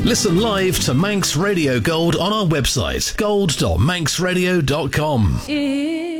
Listen live to Manx Radio Gold on our website, gold.manxradio.com.